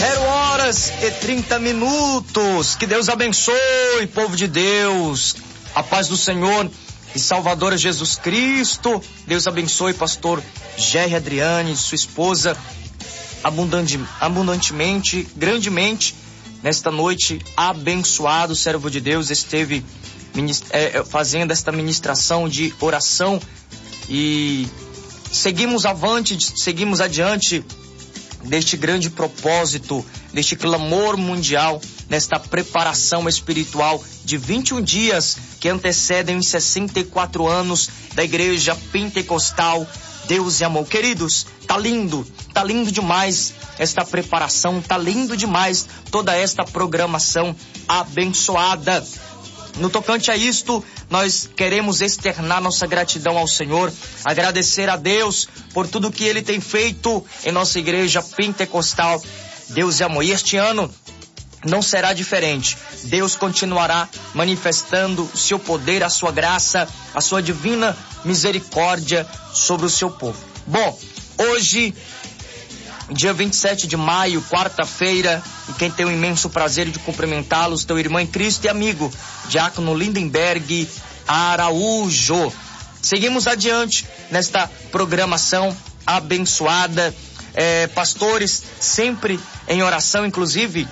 0h30. Que Deus abençoe, povo de Deus. A paz do Senhor e Salvador Jesus Cristo. Deus abençoe, pastor Gerry Adriane, sua esposa, abundantemente, grandemente. Nesta noite, abençoado, servo de Deus, esteve fazendo esta ministração de oração e seguimos adiante deste grande propósito, deste clamor mundial, nesta preparação espiritual de 21 dias que antecedem os 64 anos da Igreja Pentecostal Deus e Amor. Queridos, tá lindo demais esta preparação, tá lindo demais toda esta programação abençoada. No tocante a isto, nós queremos externar nossa gratidão ao Senhor, agradecer a Deus por tudo que Ele tem feito em nossa Igreja Pentecostal Deus e Amor. E este ano não será diferente. Deus continuará manifestando o seu poder, a sua graça, a sua divina misericórdia sobre o seu povo. Bom, hoje, dia 27 de maio, quarta-feira, e quem tem o imenso prazer de cumprimentá-los, teu irmão em Cristo e amigo, Diácono Lindenberg Araújo. Seguimos adiante nesta programação abençoada. Pastores sempre em oração, inclusive,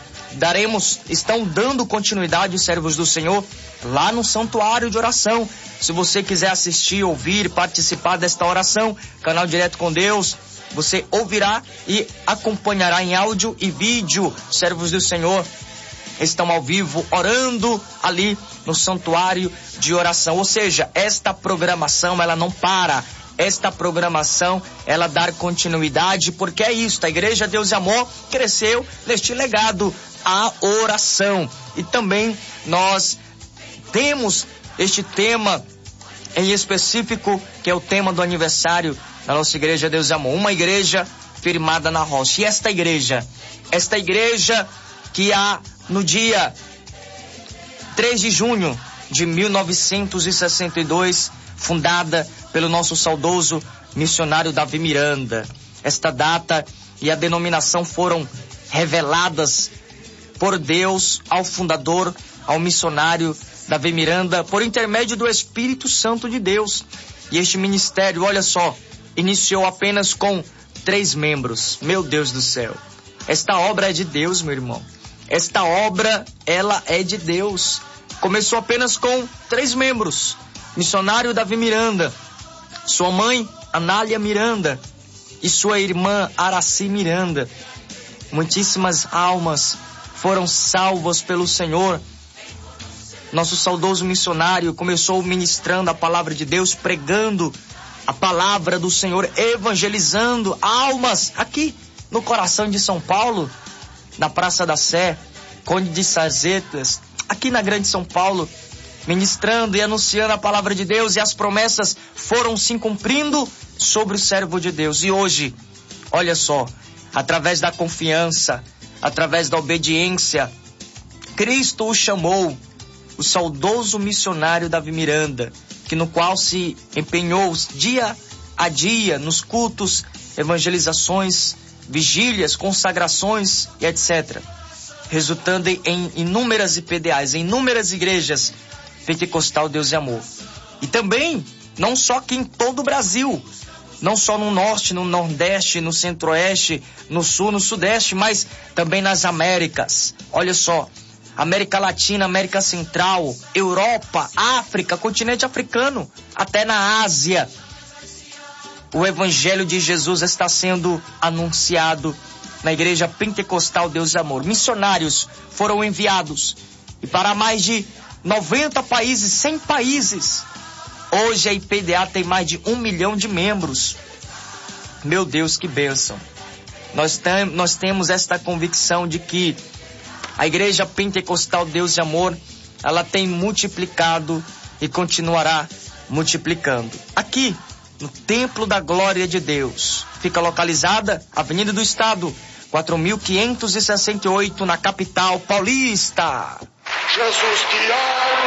estão dando continuidade os servos do Senhor lá no santuário de oração. Se você quiser assistir, ouvir, participar desta oração, canal Direto com Deus, você ouvirá e acompanhará em áudio e vídeo. Servos do Senhor estão ao vivo orando ali no santuário de oração. Ou seja, esta programação ela não para. Esta programação ela dá continuidade, porque é isso, a Igreja Deus e Amor cresceu neste legado, a oração. E também nós temos este tema em específico, que é o tema do aniversário da nossa Igreja Deus e Amor, uma igreja firmada na rocha. E esta igreja que no dia 3 de junho de 1962, fundada pelo nosso saudoso missionário Davi Miranda. Esta data e a denominação foram reveladas por Deus ao fundador, ao missionário Davi Miranda, por intermédio do Espírito Santo de Deus. E este ministério, olha só, iniciou apenas com 3 membros. Meu Deus do céu. Esta obra é de Deus, meu irmão. Esta obra, ela é de Deus. Começou apenas com 3 membros. Missionário Davi Miranda, sua mãe Anália Miranda e sua irmã Araci Miranda. Muitíssimas almas foram salvas pelo Senhor. Nosso saudoso missionário começou ministrando a palavra de Deus, pregando a palavra do Senhor, evangelizando almas aqui no coração de São Paulo, na Praça da Sé, Conde de Sarzetas, aqui na Grande São Paulo, ministrando e anunciando a palavra de Deus, e as promessas foram se cumprindo sobre o servo de Deus. E hoje, olha só, através da confiança, através da obediência, Cristo o chamou, o saudoso missionário Davi Miranda, que no qual se empenhou dia a dia nos cultos, evangelizações, vigílias, consagrações e etc., resultando em inúmeras IPDAs, em inúmeras igrejas Pentecostal Deus e Amor. E também, não só aqui em todo o Brasil, não só no Norte, no Nordeste, no Centro-Oeste, no Sul, no Sudeste, mas também nas Américas. Olha só, América Latina, América Central, Europa, África, continente africano, até na Ásia. O Evangelho de Jesus está sendo anunciado na Igreja Pentecostal Deus e Amor. Missionários foram enviados e para mais de 90 países, 100 países. Hoje a IPDA tem mais de 1 milhão de membros. Meu Deus, que bênção. Nós temos esta convicção de que a Igreja Pentecostal Deus e Amor, ela tem multiplicado e continuará multiplicando. Aqui, no Templo da Glória de Deus, fica localizada Avenida do Estado, 4.568, na capital paulista. Jesus te ama.